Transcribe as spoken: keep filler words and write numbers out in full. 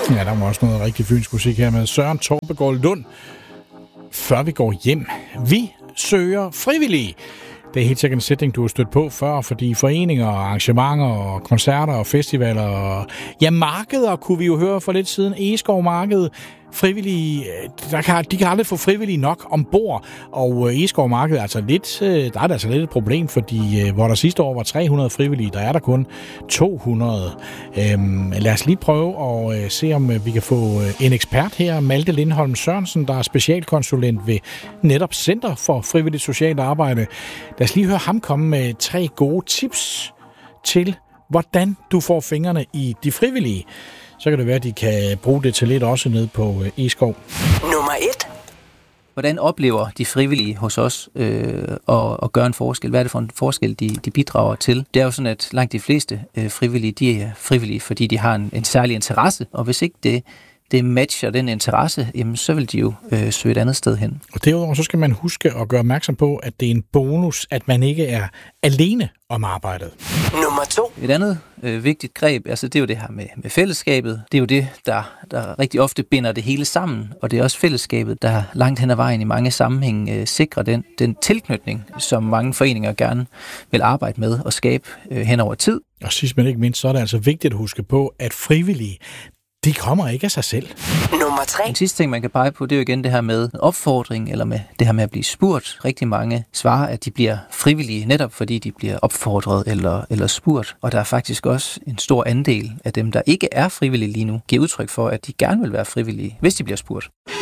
Ja, der var også noget rigtig fynsk musik her med Søren Torpegaard Lund. Før vi går hjem, vi søger frivillige. Det er helt sikkert en sætning, du har stødt på før, fordi foreninger, arrangementer, og koncerter og festivaler og ja, markeder kunne vi jo høre for lidt siden. Egeskov Marked, frivillige, der kan, de kan aldrig få frivillige nok ombord, og Egeskov Marked er altså lidt, der er der altså lidt et problem, fordi hvor der sidste år var tre hundrede frivillige, der er der kun to hundrede. Øhm, lad os lige prøve at se, om vi kan få en ekspert her, Malte Lindholm Sørensen, der er specialkonsulent ved netop Center for Frivilligt Socialt Arbejde. Lad os lige høre ham komme med tre gode tips til, hvordan du får fingrene i de frivillige. Så kan det være, at de kan bruge det til lidt også ned på Egeskov. Nummer et. Hvordan oplever de frivillige hos os øh, at, at gøre en forskel? Hvad er det for en forskel, de, de bidrager til? Det er jo sådan, at langt de fleste øh, frivillige, de er frivillige, fordi de har en, en særlig interesse, og hvis ikke det, det matcher den interesse, jamen, så vil de jo øh, søge et andet sted hen. Og derudover så skal man huske at gøre opmærksom på, at det er en bonus, at man ikke er alene om arbejdet. Nummer to. Et andet øh, vigtigt greb, altså det er jo det her med, med fællesskabet. Det er jo det, der, der rigtig ofte binder det hele sammen, og det er også fællesskabet, der langt hen ad vejen i mange sammenhænge øh, sikrer den, den tilknytning, som mange foreninger gerne vil arbejde med og skabe øh, hen over tid. Og sidst men ikke mindst, så er det altså vigtigt at huske på, at frivillige, de kommer ikke af sig selv. Nummer tre. Den sidste ting, man kan pege på, det er jo igen det her med opfordring, eller med det her med at blive spurgt. Rigtig mange svarer, at de bliver frivillige, netop fordi de bliver opfordret eller, eller spurgt. Og der er faktisk også en stor andel af dem, der ikke er frivillige lige nu, giver udtryk for, at de gerne vil være frivillige, hvis de bliver spurgt.